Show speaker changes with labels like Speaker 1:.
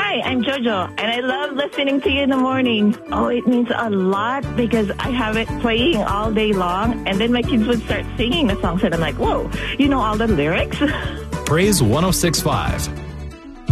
Speaker 1: Hi, I'm Jojo, and I love listening to you in the morning. Oh, it means a lot because I have it playing all day long, and then my kids would start singing the songs, and I'm like, whoa, you know all the lyrics?
Speaker 2: Praise 106.5.